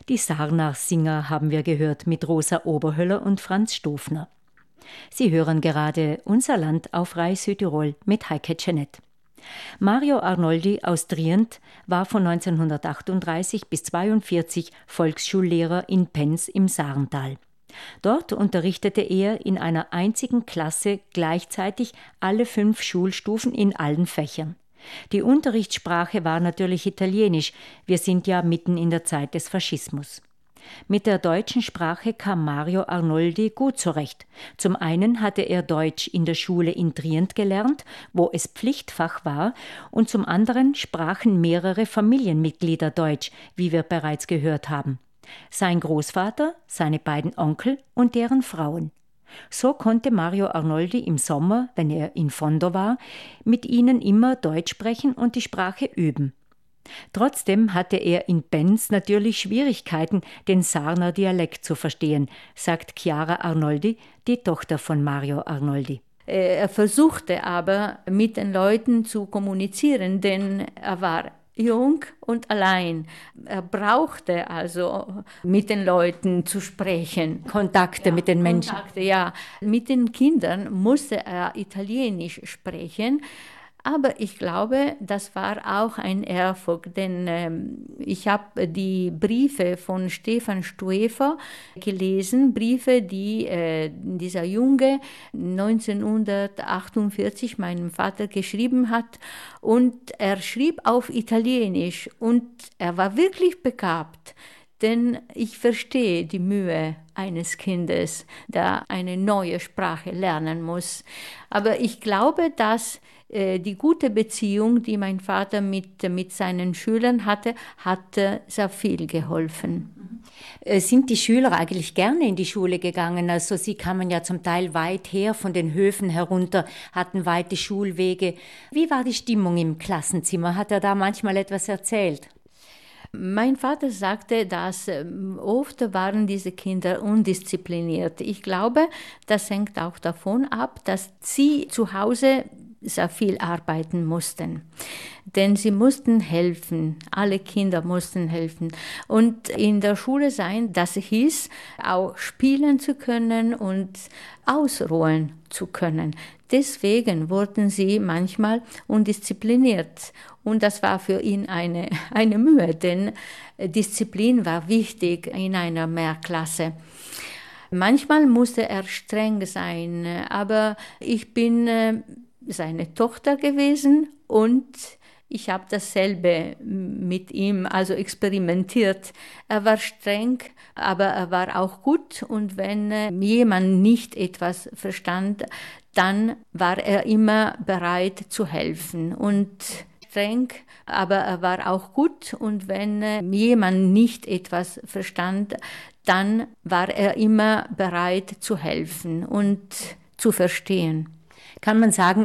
Die Sarnach-Singer haben wir gehört mit Rosa Oberhöller und Franz Stofner. Sie hören gerade Unser Land auf Rai Südtirol mit Heike Tschenet. Mario Arnoldi aus Trient war von 1938 bis 1942 Volksschullehrer in Penz im Saarntal. Dort unterrichtete er in einer einzigen Klasse gleichzeitig alle 5 Schulstufen in allen Fächern. Die Unterrichtssprache war natürlich Italienisch, wir sind ja mitten in der Zeit des Faschismus. Mit der deutschen Sprache kam Mario Arnoldi gut zurecht. Zum einen hatte er Deutsch in der Schule in Trient gelernt, wo es Pflichtfach war, und zum anderen sprachen mehrere Familienmitglieder Deutsch, wie wir bereits gehört haben. Sein Großvater, seine beiden Onkel und deren Frauen. So konnte Mario Arnoldi im Sommer, wenn er in Fondo war, mit ihnen immer Deutsch sprechen und die Sprache üben. Trotzdem hatte er in Penz natürlich Schwierigkeiten, den Sarner Dialekt zu verstehen, sagt Chiara Arnoldi, die Tochter von Mario Arnoldi. Er versuchte aber, mit den Leuten zu kommunizieren, denn er war jung und allein. Er brauchte also mit den Leuten zu sprechen. Kontakte mit den Menschen. Ja. Mit den Kindern musste er Italienisch sprechen. Aber ich glaube, das war auch ein Erfolg, denn ich habe die Briefe von Stefan Stoefer gelesen, Briefe, die dieser Junge 1948 meinem Vater geschrieben hat. Und er schrieb auf Italienisch und er war wirklich begabt. Denn ich verstehe die Mühe eines Kindes, der eine neue Sprache lernen muss. Aber ich glaube, dass die gute Beziehung, die mein Vater mit seinen Schülern hatte, hat sehr viel geholfen. Sind die Schüler eigentlich gerne in die Schule gegangen? Also sie kamen ja zum Teil weit her von den Höfen herunter, hatten weite Schulwege. Wie war die Stimmung im Klassenzimmer? Hat er da manchmal etwas erzählt? Mein Vater sagte, dass oft waren diese Kinder undiszipliniert. Ich glaube, das hängt auch davon ab, dass sie zu Hause sehr viel arbeiten mussten. Denn sie mussten helfen, alle Kinder mussten helfen. Und in der Schule sein, das hieß, auch spielen zu können und ausruhen zu können. Deswegen wurden sie manchmal undiszipliniert. Und das war für ihn eine Mühe, denn Disziplin war wichtig in einer Mehrklasse. Manchmal musste er streng sein, aber ich bin seine Tochter gewesen und ich habe dasselbe mit ihm also experimentiert. Er war streng, aber er war auch gut und wenn jemand nicht etwas verstand, dann war er immer bereit zu helfen und streng, aber er war auch gut und wenn jemand nicht etwas verstand, dann war er immer bereit zu helfen und zu verstehen. Kann man sagen,